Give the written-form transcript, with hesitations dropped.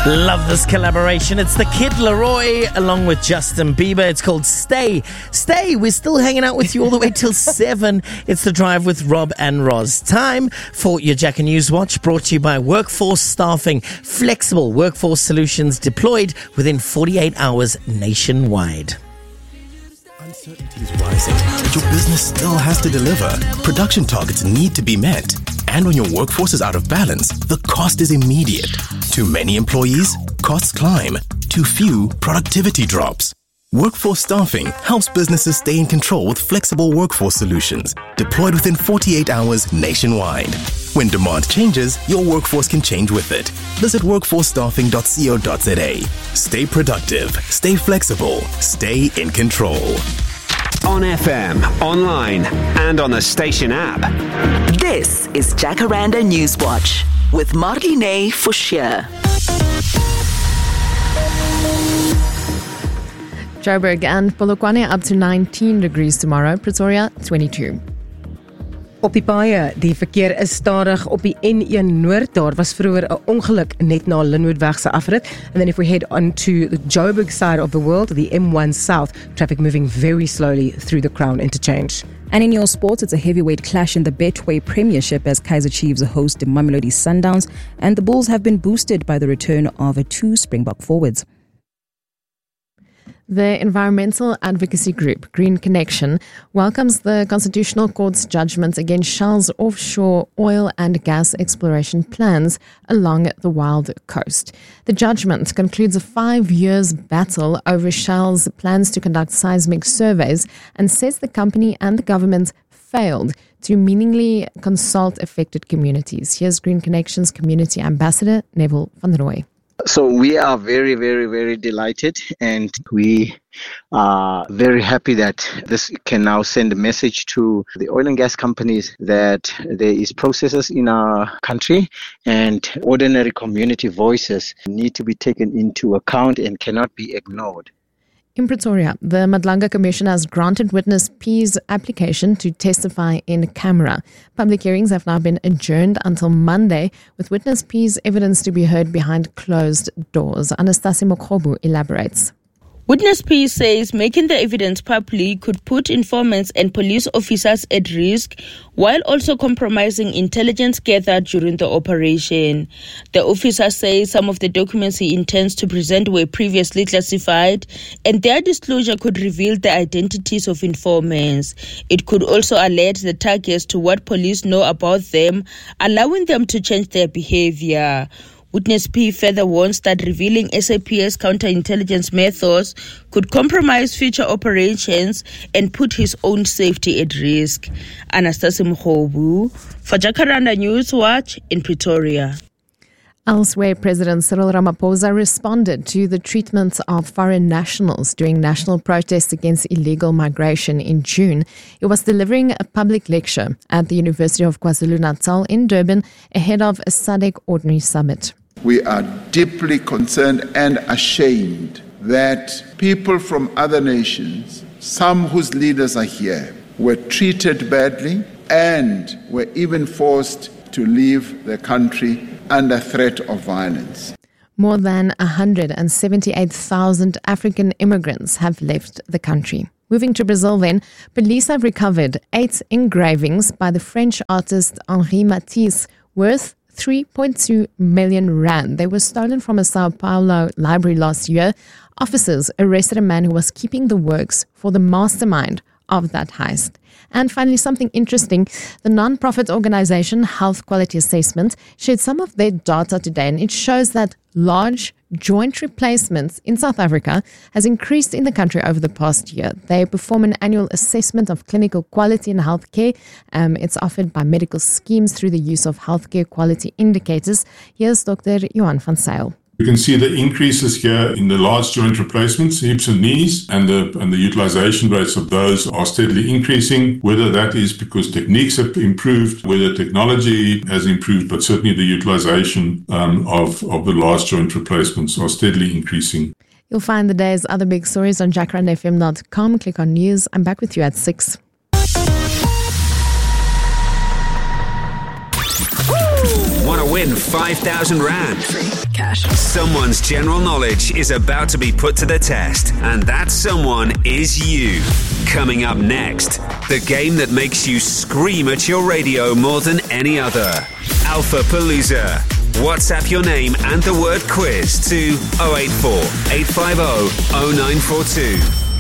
Love this collaboration. It's the Kid Laroi along with Justin Bieber. It's called Stay. Stay. We're still hanging out with you all the way till 7. It's The Drive with Rob and Roz. Time for your Jacker News Watch, brought to you by Workforce Staffing. Flexible workforce solutions deployed within 48 hours nationwide. Uncertainty is rising, but your business still has to deliver. Production targets need to be met. And when your workforce is out of balance, the cost is immediate. Too many employees, costs climb. Too few, productivity drops. Workforce Staffing helps businesses stay in control with flexible workforce solutions, deployed within 48 hours nationwide. When demand changes, your workforce can change with it. Visit workforcestaffing.co.za. Stay productive, stay flexible, stay in control. On FM, online, and on the station app. This is Jacaranda News Watch with Marlene Forshire. Joburg and Polokwane up to 19 degrees tomorrow. Pretoria 22. Op die paaie, die verkeer is stadig op die N1 Noord. Daar was vroeger 'n ongeluk net na Linwoodweg se afrit. And then if we head on to the Joburg side of the world, the M1 South, traffic moving very slowly through the Crown interchange. And in your sports, it's a heavyweight clash in the Betway Premiership as Kaizer Chiefs host the Mamelodi Sundowns, and the Bulls have been boosted by the return of 2 Springbok forwards. The environmental advocacy group Green Connection welcomes the Constitutional Court's judgment against Shell's offshore oil and gas exploration plans along the Wild Coast. The judgment concludes a 5-year battle over Shell's plans to conduct seismic surveys and says the company and the government failed to meaningfully consult affected communities. Here's Green Connection's Community Ambassador, Neville van Rooy. So we are very, very, very delighted, and we are very happy that this can now send a message to the oil and gas companies that there is processes in our country and ordinary community voices need to be taken into account and cannot be ignored. In Pretoria, the Madlanga Commission has granted witness P's application to testify in camera. Public hearings have now been adjourned until Monday, with witness P's evidence to be heard behind closed doors. Anastasia Mokhobu elaborates. Witness P says making the evidence public could put informants and police officers at risk while also compromising intelligence gathered during the operation. The officer says some of the documents he intends to present were previously classified and their disclosure could reveal the identities of informants. It could also alert the targets to what police know about them, allowing them to change their behavior. Witness P further warns that revealing SAPS counterintelligence methods could compromise future operations and put his own safety at risk. Anastasia Mkhobu for Jacaranda News Watch in Pretoria. Elsewhere, President Cyril Ramaphosa responded to the treatment of foreign nationals during national protests against illegal migration in June. He was delivering a public lecture at the University of KwaZulu-Natal in Durban ahead of a SADC Ordinary Summit. We are deeply concerned and ashamed that people from other nations, some whose leaders are here, were treated badly and were even forced to leave the country under threat of violence. More than 178,000 African immigrants have left the country. Moving to Brazil then, police have recovered 8 engravings by the French artist Henri Matisse worth 3.2 million rand. They were stolen from a Sao Paulo library last year. Officers arrested a man who was keeping the works for the mastermind of that heist. And finally, something interesting, the non-profit organization Health Quality Assessment shared some of their data today, and it shows that large joint replacements in South Africa has increased in the country over the past year. They perform an annual assessment of clinical quality in healthcare. It's offered by medical schemes through the use of healthcare quality indicators. Here's Dr. Johan van Zyl. You can see the increases here in the large joint replacements, hips and knees, and the utilization rates of those are steadily increasing. Whether that is because techniques have improved, whether technology has improved, but certainly the utilization of the large joint replacements are steadily increasing. You'll find the day's other big stories on jacarandafm.com. Click on news. I'm back with you at 6. 1 to win 5,000 Rand. Cash. Someone's general knowledge is about to be put to the test, and that someone is you. Coming up next, the game that makes you scream at your radio more than any other. Alpha Palooza. WhatsApp your name and the word quiz to 084 850 0942.